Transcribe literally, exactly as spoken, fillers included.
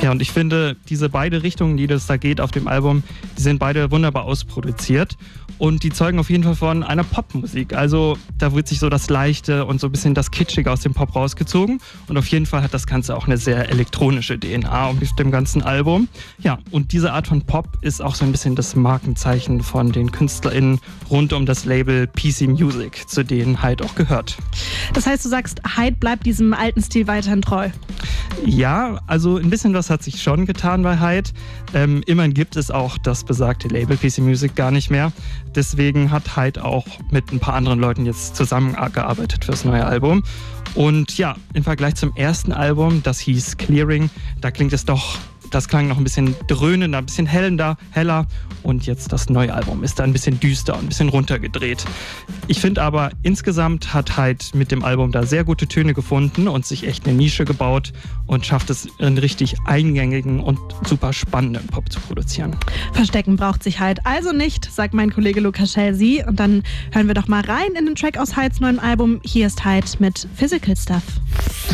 Ja, und ich finde, diese beide Richtungen, die das da geht auf dem Album, die sind beide wunderbar ausproduziert. Und die zeugen auf jeden Fall von einer Popmusik. Also da wird sich so das Leichte und so ein bisschen das Kitschige aus dem Pop rausgezogen. Und auf jeden Fall hat das Ganze auch eine sehr elektronische D N A auf dem ganzen Album. Ja, und diese Art von Pop ist auch so ein bisschen das Markenzeichen von den KünstlerInnen rund um das Label P C Music, zu denen Hyde auch gehört. Das heißt, du sagst, Hyde bleibt diesem alten Stil weiterhin treu? Ja, also ein bisschen was hat sich schon getan bei Hyde. Ähm, immerhin gibt es auch das besagte Label P C Music gar nicht mehr. Deswegen hat Hyde auch mit ein paar anderen Leuten jetzt zusammengearbeitet fürs neue Album. Und ja, im Vergleich zum ersten Album, das hieß Clearing, da klingt es doch, das klang noch ein bisschen dröhnender, ein bisschen hellender, heller. Und jetzt das neue Album ist da ein bisschen düster und ein bisschen runtergedreht. Ich finde aber, insgesamt hat Hyde mit dem Album da sehr gute Töne gefunden und sich echt eine Nische gebaut und schafft es, einen richtig eingängigen und super spannenden Pop zu produzieren. Verstecken braucht sich Hyde also nicht, sagt mein Kollege Luca Schelsi. Und dann hören wir doch mal rein in den Track aus Hydes neuem Album. Hier ist Hyde mit Physical Stuff.